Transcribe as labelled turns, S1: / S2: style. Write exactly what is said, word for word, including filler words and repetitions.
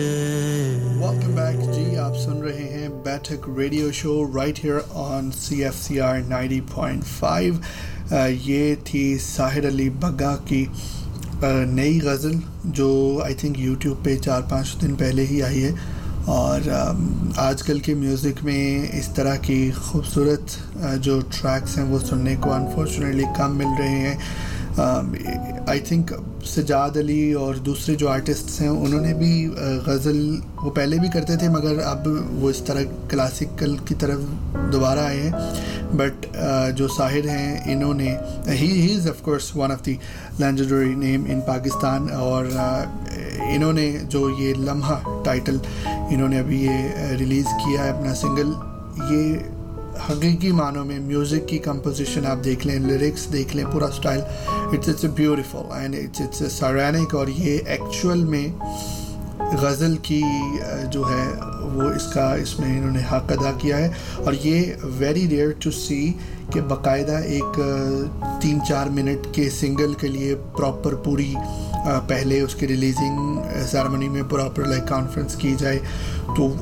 S1: Welcome back جی آپ سن رہے ہیں بیٹھک radio show right here on C F C R ninety point five. یہ تھی ساحر علی بگا کی نئی غزل جو آئی تھنک یوٹیوب پہ چار پانچ دن پہلے ہی آئی ہے. اور آج کل کے میوزک میں اس طرح کی خوبصورت جو ٹریکس ہیں وہ سننے کو انفارچونیٹلی کم مل رہے ہیں. آئی تھنک سجاد علی اور دوسرے جو آرٹسٹس ہیں انہوں نے بھی غزل وہ پہلے بھی کرتے تھے مگر اب وہ اس طرح کلاسیکل کی طرف دوبارہ آئے ہیں. بٹ جو ساحر ہیں انہوں نے ہی ہی is of course one of the legendary نیم ان پاکستان. اور انہوں نے جو یہ لمحہ ٹائٹل انہوں نے ابھی یہ ریلیز کیا ہے اپنا سنگل, یہ حقیقی معنوں میں میوزک کی کمپوزیشن آپ دیکھ لیں, لیرکس دیکھ لیں, پورا style it's it's a beautiful and it's it's a سائرینک. اور یہ ایکچوئل میں غزل کی جو ہے وہ اس کا اس میں انہوں نے حق ادا کیا ہے. اور یہ ویری ریئر ٹو سی کہ باقاعدہ ایک تین چار منٹ کے سنگل کے لیے پراپر پوری پہلے اس کی ریلیزنگ سیرمنی میں پراپر لائک کانفرنس کی جائے. تو